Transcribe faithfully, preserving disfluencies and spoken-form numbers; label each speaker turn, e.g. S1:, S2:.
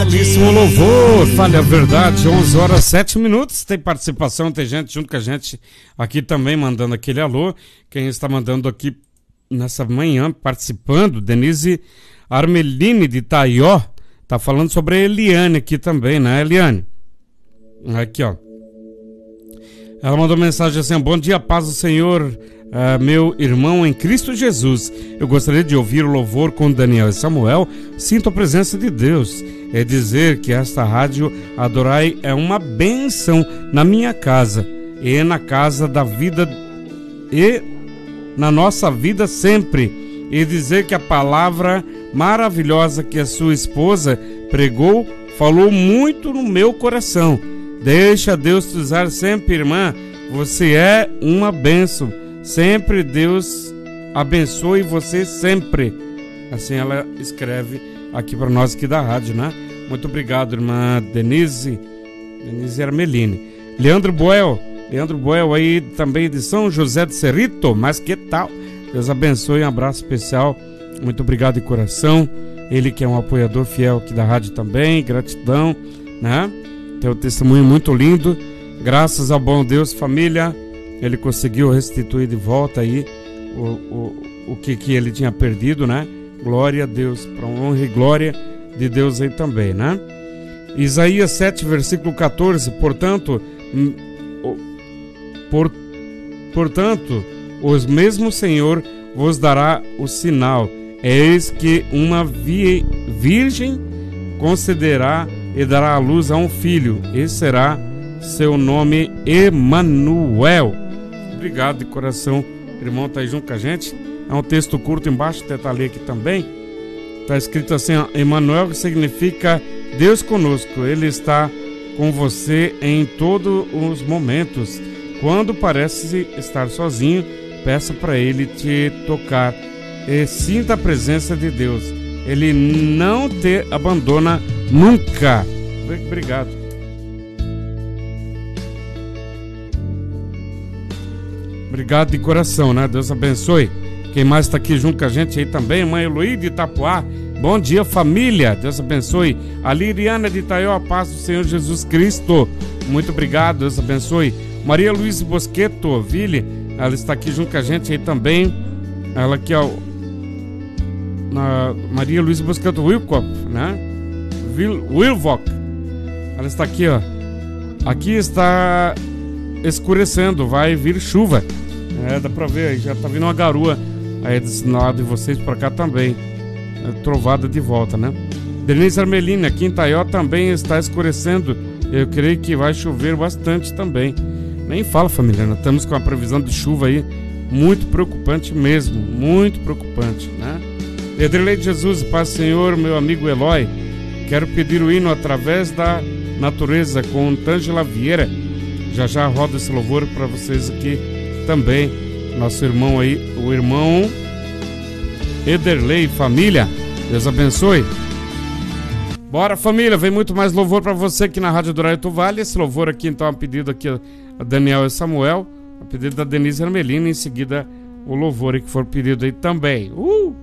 S1: Belíssimo louvor, fale a verdade, onze horas sete minutos, tem participação, tem gente junto com a gente aqui também mandando aquele alô. Quem está mandando aqui nessa manhã, participando, Denise Armeline de Itaió, tá falando sobre a Eliane aqui também, né, Eliane? Aqui, ó. Ela mandou mensagem assim: bom dia, paz do Senhor, uh, meu irmão em Cristo Jesus. Eu gostaria de ouvir o louvor com Daniel e Samuel. Sinto a presença de Deus. É dizer que esta rádio Adorai é uma bênção na minha casa e na casa da vida e na nossa vida sempre. E dizer que a palavra maravilhosa que a sua esposa pregou falou muito no meu coração. Deixa Deus te usar sempre, irmã. Você é uma bênção. Sempre Deus abençoe você sempre. Assim ela escreve aqui para nós aqui da rádio, né? Muito obrigado, irmã Denise Denise Armeline. Leandro Boel Leandro Boel aí também de São José de Cerrito. Mas que tal? Deus abençoe, um abraço especial. Muito obrigado de coração. Ele que é um apoiador fiel aqui da rádio também. Gratidão, né? Tem um testemunho muito lindo. Graças ao bom Deus, família, ele conseguiu restituir de volta aí o, o, o que, que ele tinha perdido, né? Glória a Deus, para honra e glória de Deus aí também, né? Isaías sete, versículo catorze. Portanto, por, portanto, os mesmo Senhor vos dará o sinal. Eis que uma vi, virgem concederá e dará à luz a um filho, e será seu nome Emanuel. Obrigado de coração, irmão, tá aí junto com a gente. É um texto curto embaixo, tentar ler aqui também. Tá escrito assim, ó, Emanuel, que significa Deus conosco. Ele está com você em todos os momentos. Quando parece estar sozinho, peça para ele te tocar e sinta a presença de Deus. Ele não te abandona nunca. Obrigado. Obrigado de coração, né? Deus abençoe. Quem mais está aqui junto com a gente aí também? Mãe Luí de Itapuá. Bom dia, família. Deus abençoe. A Liriana de Itaió, a paz do Senhor Jesus Cristo. Muito obrigado. Deus abençoe. Maria Luiz Bosqueto Ville, ela está aqui junto com a gente aí também. Ela aqui, ó. Na Maria Luiz Bosqueto Wilcock, né? Wil, Wilvock. Ela está aqui, ó. Aqui está escurecendo, vai vir chuva. É, dá pra ver aí, já tá vindo uma garoa aí desse lado de vocês, pra cá também. É, trovada de volta, né? Denise Armelina, aqui em Itaió também está escurecendo. Eu creio que vai chover bastante também. Nem fala, família, nós estamos com a previsão de chuva aí muito preocupante mesmo, muito preocupante, né? Edrelei de Jesus, Paz Senhor, meu amigo Eloy. Quero pedir o hino Através da Natureza com Tângela Vieira. Já já roda esse louvor para vocês aqui também. Nosso irmão aí, o irmão Ederlei, família. Deus abençoe. Bora, família, vem muito mais louvor para você aqui na Rádio Adorai do Vale. Esse louvor aqui, então, é um pedido aqui a Daniel e Samuel, a pedido da Denise Armelina, em seguida o louvor aí que for pedido aí também. Uh!